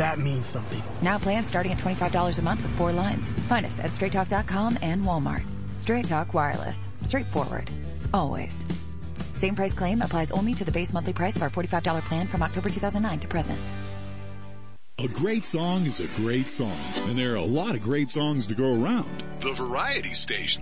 that means something. Now plans starting at $25 a month with 4 lines. Find us at straighttalk.com and Walmart. Straight Talk Wireless. Straightforward. Always. Same price claim applies only to the base monthly price of our $45 plan from October 2009 to present. A great song is a great song, and there are a lot of great songs to go around. The Variety Station